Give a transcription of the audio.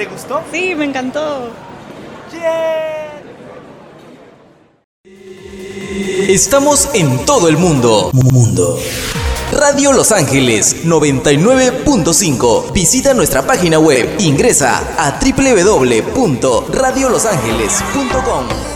¿Te gustó? Sí, me encantó. ¡Yeah! Estamos en todo el mundo. Radio Los Ángeles 99.5. Visita nuestra página web. Ingresa a www.radiolosangeles.com.